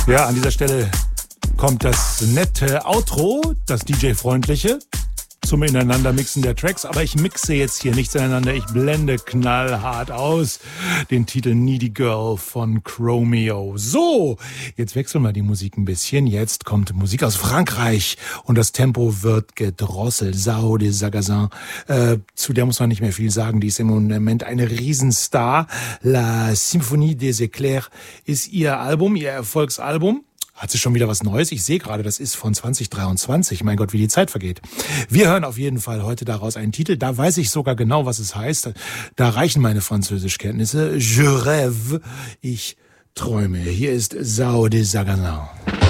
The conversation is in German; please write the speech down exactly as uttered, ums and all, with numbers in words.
Ja, an dieser Stelle kommt das nette Outro, das D J-freundliche, zum Ineinandermixen der Tracks. Aber ich mixe jetzt hier nichts ineinander. Ich blende knallhart aus den Titel Needy Girl von Chromeo. So, jetzt wechseln wir die Musik ein bisschen. Jetzt kommt Musik aus Frankreich und das Tempo wird gedrosselt. Sao de Sagazin, äh, zu der muss man nicht mehr viel sagen. Die ist im Moment eine Riesenstar. La Symphonie des Éclairs ist ihr Album, ihr Erfolgsalbum. Hat sie schon wieder was Neues? Ich sehe gerade, das ist von zwanzig dreiundzwanzig. Mein Gott, wie die Zeit vergeht. Wir hören auf jeden Fall heute daraus einen Titel. Da weiß ich sogar genau, was es heißt. Da reichen meine Französischkenntnisse. Je rêve. Ich träume. Hier ist Sao de Sagazin.